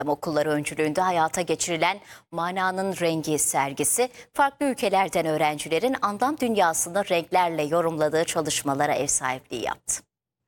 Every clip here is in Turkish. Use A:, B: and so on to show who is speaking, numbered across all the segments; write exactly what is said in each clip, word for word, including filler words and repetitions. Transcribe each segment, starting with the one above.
A: Okulları öncülüğünde hayata geçirilen Mananın Rengi sergisi, farklı ülkelerden öğrencilerin anlam dünyasını renklerle yorumladığı çalışmalara ev sahipliği yaptı.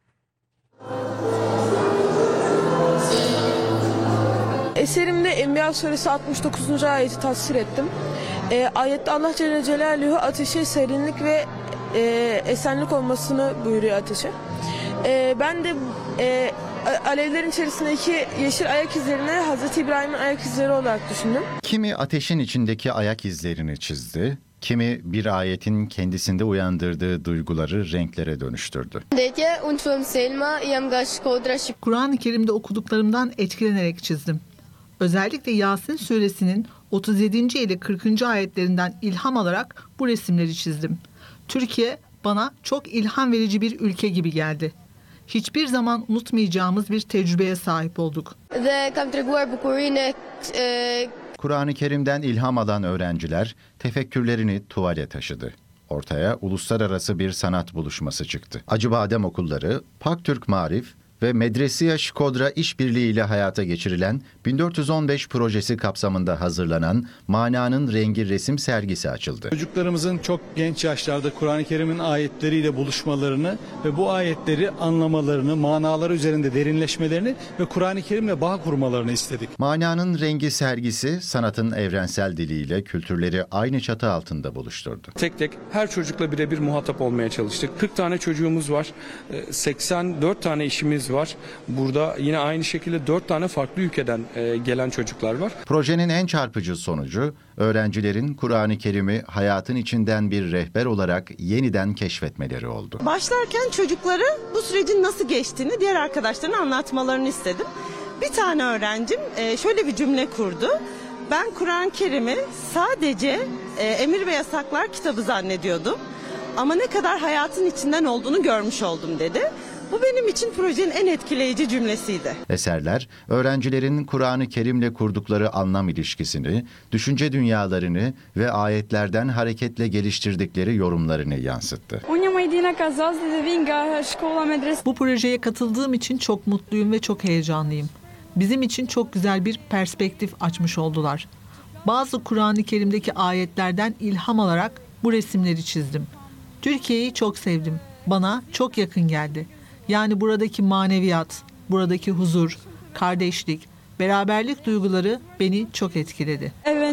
B: Eserimde Enbiya Suresi altmış dokuzuncu ayeti tasvir ettim. E, ayette Allah Celle Celaluhu ateşe serinlik ve e, esenlik olmasını buyuruyor ateşe. E, ben de e, alevlerin içerisindeki yeşil ayak izlerini Hazreti İbrahim'in ayak izleri olarak düşündüm.
C: Kimi ateşin içindeki ayak izlerini çizdi, kimi bir ayetin kendisinde uyandırdığı duyguları renklere dönüştürdü.
D: Kur'an-ı Kerim'de okuduklarımdan etkilenerek çizdim. Özellikle Yasin suresinin otuz yedinci ile kırkıncı ayetlerinden ilham alarak bu resimleri çizdim. Türkiye bana çok ilham verici bir ülke gibi geldi. Hiçbir zaman unutmayacağımız bir tecrübeye sahip olduk.
C: Kur'an-ı Kerim'den ilham alan öğrenciler tefekkürlerini tuvale taşıdı. Ortaya uluslararası bir sanat buluşması çıktı. Acıbadem Okulları, Paktürk Marif ve Medresiye Şkodra işbirliğiyle hayata geçirilen bin dört yüz on beş projesi kapsamında hazırlanan Mananın Rengi resim sergisi açıldı.
E: Çocuklarımızın çok genç yaşlarda Kur'an-ı Kerim'in ayetleriyle buluşmalarını ve bu ayetleri anlamalarını, manaları üzerinde derinleşmelerini ve Kur'an-ı Kerim'le bağ kurmalarını istedik.
C: Mananın Rengi sergisi sanatın evrensel diliyle kültürleri aynı çatı altında buluşturdu.
F: Tek tek her çocukla birebir muhatap olmaya çalıştık. kırk tane çocuğumuz var, seksen dört tane işimiz var. var. Burada yine aynı şekilde dört tane farklı ülkeden e, gelen çocuklar var.
C: Projenin en çarpıcı sonucu, öğrencilerin Kur'an-ı Kerim'i hayatın içinden bir rehber olarak yeniden keşfetmeleri oldu.
G: Başlarken çocukları bu sürecin nasıl geçtiğini diğer arkadaşlarına anlatmalarını istedim. Bir tane öğrencim e, şöyle bir cümle kurdu. Ben Kur'an-ı Kerim'i sadece e, emir ve yasaklar kitabı zannediyordum. Ama ne kadar hayatın içinden olduğunu görmüş oldum dedi. Bu benim için projenin en etkileyici cümlesiydi.
C: Eserler, öğrencilerin Kur'an-ı Kerim'le kurdukları anlam ilişkisini, düşünce dünyalarını ve ayetlerden hareketle geliştirdikleri yorumlarını yansıttı.
D: Bu projeye katıldığım için çok mutluyum ve çok heyecanlıyım. Bizim için çok güzel bir perspektif açmış oldular. Bazı Kur'an-ı Kerim'deki ayetlerden ilham alarak bu resimleri çizdim. Türkiye'yi çok sevdim. Bana çok yakın geldi. Yani buradaki maneviyat, buradaki huzur, kardeşlik, beraberlik duyguları beni çok etkiledi.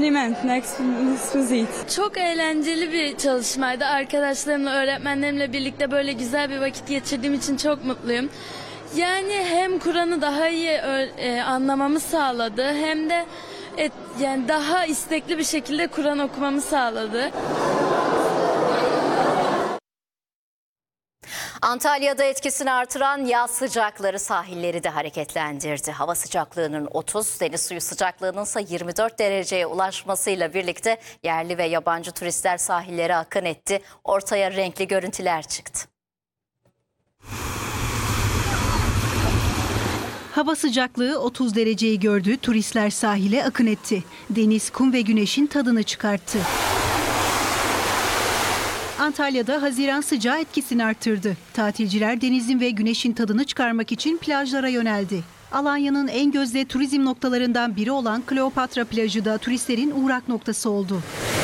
H: Çok eğlenceli bir çalışmaydı. Arkadaşlarımla, öğretmenlerimle birlikte böyle güzel bir vakit geçirdiğim için çok mutluyum. Yani hem Kur'an'ı daha iyi e, anlamamı sağladı, hem de et, yani daha istekli bir şekilde Kur'an okumamı sağladı.
A: Antalya'da etkisini artıran yaz sıcakları sahilleri de hareketlendirdi. Hava sıcaklığının otuz, deniz suyu sıcaklığının ise yirmi dört dereceye ulaşmasıyla birlikte yerli ve yabancı turistler sahillere akın etti. Ortaya renkli görüntüler çıktı.
I: Hava sıcaklığı otuz dereceyi gördü, turistler sahile akın etti. Deniz, kum ve güneşin tadını çıkarttı. Antalya'da haziran sıcağı etkisini arttırdı. Tatilciler denizin ve güneşin tadını çıkarmak için plajlara yöneldi. Alanya'nın en gözde turizm noktalarından biri olan Kleopatra plajı da turistlerin uğrak noktası oldu.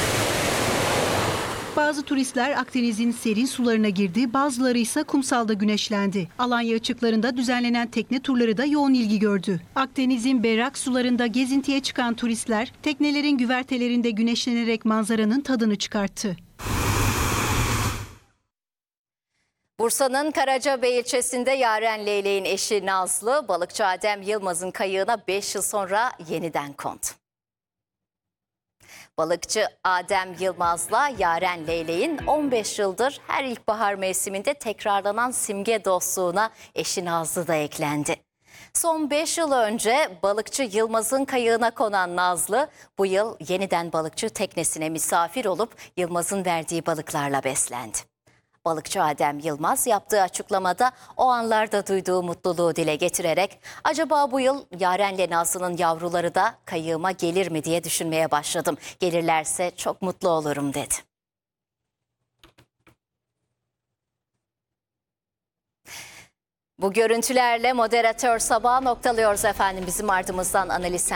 I: Bazı turistler Akdeniz'in serin sularına girdi, bazıları ise kumsalda güneşlendi. Alanya açıklarında düzenlenen tekne turları da yoğun ilgi gördü. Akdeniz'in berrak sularında gezintiye çıkan turistler teknelerin güvertelerinde güneşlenerek manzaranın tadını çıkarttı.
A: Bursa'nın Karacabey ilçesinde Yaren Leylek'in eşi Nazlı, balıkçı Adem Yılmaz'ın kayığına beş yıl sonra yeniden kondu. Balıkçı Adem Yılmaz'la Yaren Leylek'in on beş yıldır her ilkbahar mevsiminde tekrarlanan simge dostluğuna eşi Nazlı da eklendi. Son beş yıl önce balıkçı Yılmaz'ın kayığına konan Nazlı, bu yıl yeniden balıkçı teknesine misafir olup Yılmaz'ın verdiği balıklarla beslendi. Balıkçı Adem Yılmaz yaptığı açıklamada o anlarda duyduğu mutluluğu dile getirerek acaba bu yıl Yaren'le Nazlı'nın yavruları da kayığıma gelir mi diye düşünmeye başladım. Gelirlerse çok mutlu olurum dedi. Bu görüntülerle moderatör sabahı noktalıyoruz efendim. Bizim ardımızdan analiz